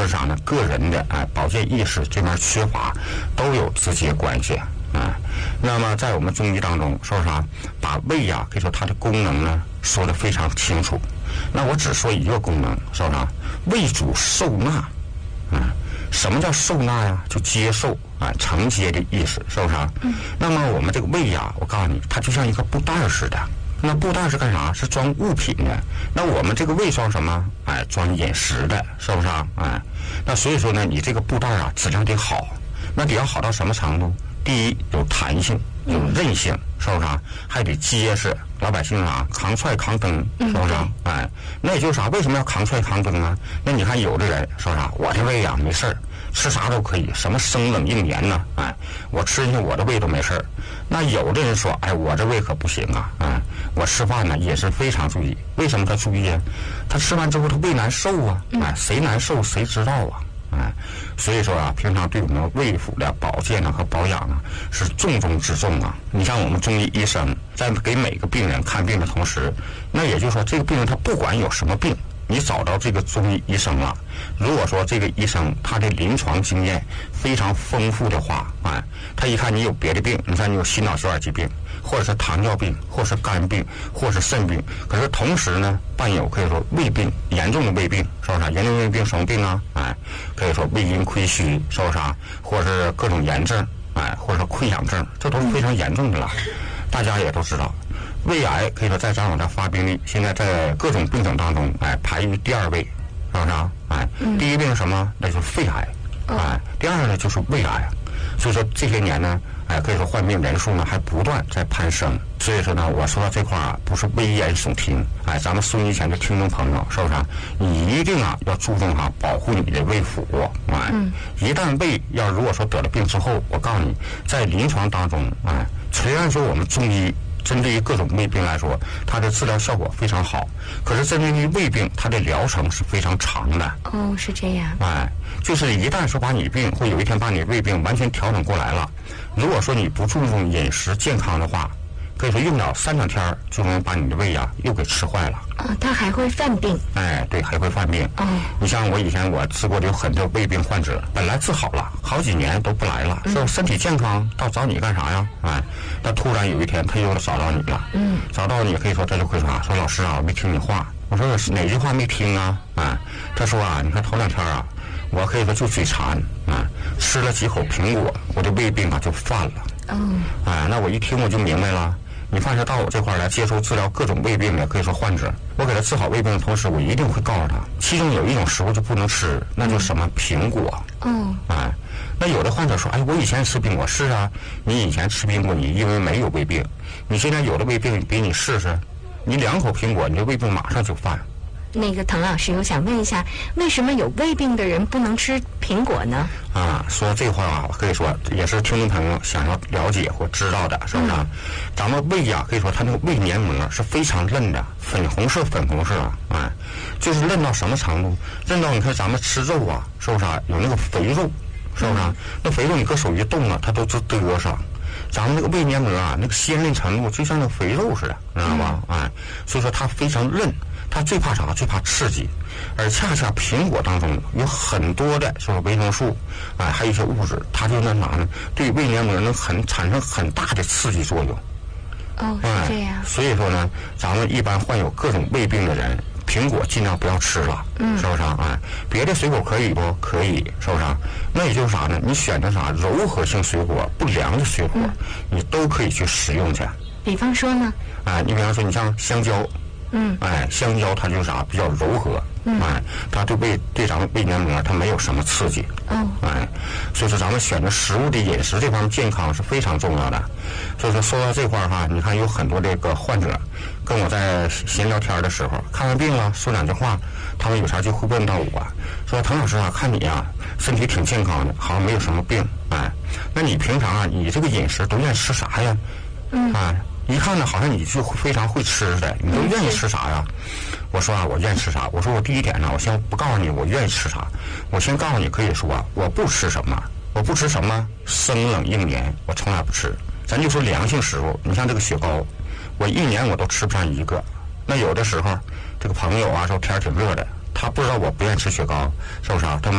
和啥呢？个人的保健意识这边缺乏都有直接关系那么在我们中医当中说啥，把胃呀可以说它的功能呢说得非常清楚。那我只说一个功能，说啥？胃主受纳什么叫受纳呀？就接受承接的意思，是不是那么我们这个胃呀，我告诉你，它就像一个布袋似的。那布袋是干啥？是装物品的。那我们这个胃装什么？装饮食的，是不是那所以说呢，你这个布袋质量得好。那得要好到什么程度？第一，有弹性，有韧性，是不是还得结实。老百姓扛踹扛蹬，是不是那也就是啥？为什么要扛踹扛蹬呢？那你看有的人说啥，我的胃没事儿，吃啥都可以，什么生冷硬黏呢我吃进去我的胃都没事儿。那有的人说，我这胃可不行我吃饭呢也是非常注意。为什么他注意他吃完之后他胃难受谁难受谁知道所以说平常对我们胃腑的保健和保养是重中之重你像我们中医医生在给每个病人看病的同时，那也就是说这个病人他不管有什么病，你找到这个中医医生了，如果说这个医生他的临床经验非常丰富的话他一看你有别的病，你看你有心脑血管疾病，或者是糖尿病，或者是肝病，或者是肾病，可是同时呢伴有可以说胃病，严重的胃病，是不是严重的胃病什么病可以说胃阴亏虚，是不是或者是各种炎症或者说溃疡症，这都是非常严重的了。大家也都知道，胃癌可以说在咱的发病率现在在各种病种当中排于第2位，是不是第一病是什么？那就是肺癌第二呢就是胃癌。所以说这些年呢可以说患病人数呢还不断在攀升。所以说呢，我说到这块不是危言耸听咱们收音机前的听众朋友，是不是你一定要注重保护你的胃腑一旦胃如果说得了病之后，我告诉你，在临床当中虽然说我们中医针对于各种胃病来说，它的治疗效果非常好，可是针对于胃病，它的疗程是非常长的。 是这样。 就是一旦说把你病或有一天把你胃病完全调整过来了，如果说你不注重饮食健康的话，可以说用了3-2天就能把你的胃又给吃坏了。 它还会犯病。 对，还会犯病。你像我以前我治过的有很多胃病患者，本来治好了，好几年都不来了，说身体健康，到找你干啥呀？那突然有一天他又找到你了。找到你可以说他就会说老师我没听你话。我说哪句话没听他说你看头2天我可以说就嘴馋吃了几口苹果，我的胃病就犯了。那我一听我就明白了。你凡是到我这块来接受治疗各种胃病的，可以说患者，我给他治好胃病的同时，我一定会告诉他，其中有一种食物就不能吃，那就是什么苹果。那有的患者说，我以前吃苹果，是你以前吃苹果，你因为没有胃病，你现在有了胃病，比你试试，你2口苹果，你这胃病马上就犯。 那个滕老师，我想问一下，为什么有胃病的人不能吃苹果呢？说这话可以说也是听众朋友想要了解或知道的，是不是咱们胃可以说它那个胃黏膜是非常嫩的，粉红色就是嫩到什么程度？嫩到你看咱们吃肉是不是有那个肥肉，是不是那肥肉你搁手一动它都嘚上。咱们那个胃黏膜那个鲜嫩程度就像那个肥肉似的，知道吧所以说它非常嫩。它最怕啥？最怕刺激，而恰恰苹果当中有很多的说维生素还有一些物质，它就能对胃黏膜能产生很大的刺激作用。 是这样。 所以说呢，咱们一般患有各种胃病的人，苹果尽量不要吃了，是不是别的水果可以不？可以，是不是那也就是啥呢？你选择柔和性水果，不凉的水果，你都可以去使用去。 比方说呢？ 你比方说你像香蕉。香蕉它就是比较柔和，它对咱们胃黏膜它没有什么刺激，所以说咱们选择食物的饮食这方面健康是非常重要的。所以说到这块你看有很多这个患者跟我在闲聊天的时候，看完病了说2句话，他们有啥就会问到我，说滕老师看你身体挺健康的，好像没有什么病，那你平常你这个饮食都愿意吃啥呀？一看呢，好像你就非常会吃的，你都愿意吃啥呀？我说我愿意吃啥？我说我第一点呢，我先不告诉你我愿意吃啥，我先告诉你，可以说我不吃什么，我不吃什么生冷硬黏，我从来不吃。咱就说凉性食物，你像这个雪糕，我1年我都吃不上1个。那有的时候这个朋友说天挺热的，他不知道我不愿意吃雪糕，是不是他